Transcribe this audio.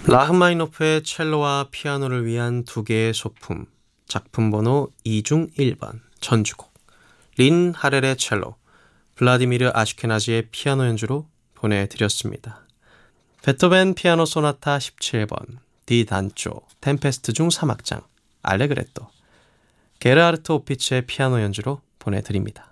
라흐마니노프의 첼로와 피아노를 위한 두 개의 소품, 작품 번호 2 중 1번, 전주곡, 린 하렐의 첼로, 블라디미르 아슈케나지의 피아노 연주로 보내드렸습니다. 베토벤 피아노 소나타 17번, 디 단조, 템페스트 중 3악장, 알레그레토, 게르하르트 오피츠의 피아노 연주로 보내드립니다.